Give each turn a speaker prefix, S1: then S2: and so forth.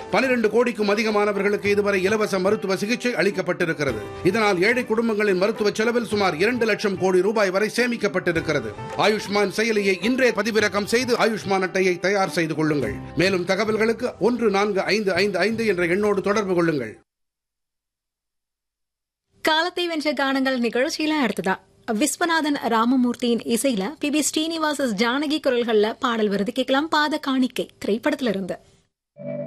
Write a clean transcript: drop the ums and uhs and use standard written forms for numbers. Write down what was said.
S1: 12 கோடிக்கும் அதிகமானவர்களுக்கு இதுவரை இலவச மருத்துவ சிகிச்சை அளிக்கப்பட்டிருக்கிறது. இதனால் ஏழை குடும்பங்களின் மருத்துவ செலவில் சுமார் 2 லட்சம் கோடி ரூபாய் வரை சேமிக்கப்பட்டிருக்கிறது. ஆயுஷ்மான் செயலியை இன்றே பதிவிறக்கம் செய்து ஆயுஷ்மான் அட்டையை தயார் செய்து கொள்ளுங்கள். மேலும் தகவல்களுக்கு 14555 என்ற எண்ணோடு தொடர்பு கொள்ளுங்கள்.
S2: காலத்தை வென்ற கானங்கள் நிகழ்ச்சியில அடுத்ததா விஸ்வநாதன் ராமமூர்த்தியின் இசையில பி ஸ்ரீனிவாச ஜானகி குரல்கள்ல பாடல் வருது. கேட்கலாம். பாத காணிக்கை திரைப்படத்திலிருந்து.